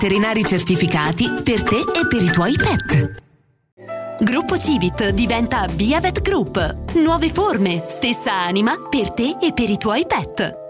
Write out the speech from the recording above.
veterinari certificati per te e per i tuoi pet. Gruppo Civit diventa Via Vet Group. Nuove forme, stessa anima per te e per i tuoi pet.